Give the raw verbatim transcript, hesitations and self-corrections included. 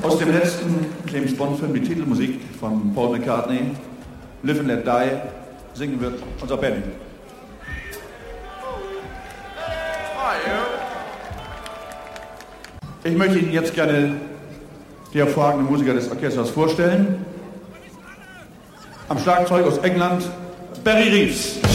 Aus dem letzten James Bond-Film die Titelmusik von Paul McCartney, Live and Let Die, singen wird unser Benny. Ich möchte Ihnen jetzt gerne die hervorragenden Musiker des Orchesters vorstellen. Am Schlagzeug aus England, Barry Reeves.